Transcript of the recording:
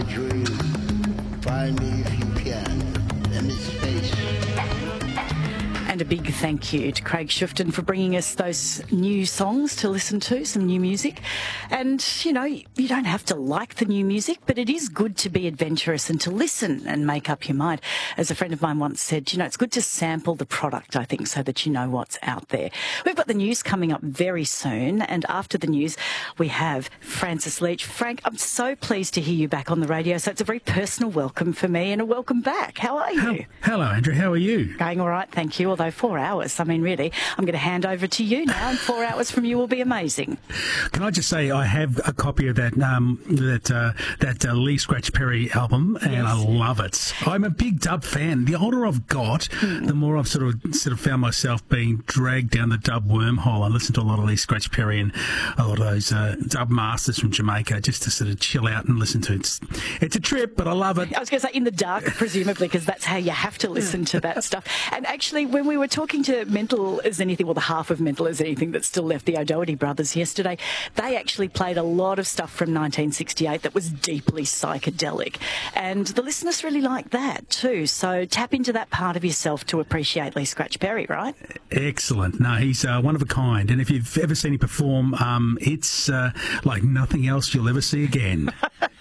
dream. Find me if you can. In this space. And a big thank you to Craig Shufton for bringing us those new songs to listen to, some new music. And, you know, you don't have to like the new music, but it is good to be adventurous and to listen and make up your mind. As a friend of mine once said, you know, it's good to sample the product, I think, so that you know what's out there. We've got the news coming up very soon, and after the news, we have Francis Leach. Frank, I'm so pleased to hear you back on the radio, so it's a very personal welcome for me and a welcome back. How are you? Hello, Andrew. How are you? Going all right, thank you. Although 4 hours, I mean, really, I'm going to hand over to you now, and 4 hours from you will be amazing. Can I just say I have a copy of that Lee Scratch Perry album, and yes. I love it. I'm a big dub fan. The older I've got, the more I've sort of found myself being dragged down the dub wormhole. I listen to a lot of Lee Scratch Perry and a lot of those dub masters from Jamaica just to sort of chill out and listen to it. It's a trip, but I love it. I was going to say in the dark, presumably, because that's how you have to listen to that stuff. And actually, when we were talking to Mental as Anything, well, the half of Mental as Anything that's still left, the O'Doherty brothers, yesterday, they actually played a lot of stuff from 1968 that was deeply psychedelic. And the listeners really like that too. So tap into that part of yourself to appreciate Lee Scratch Perry, right? Excellent. No, he's one of a kind. And if you've ever seen him perform, it's like nothing else you'll ever see again.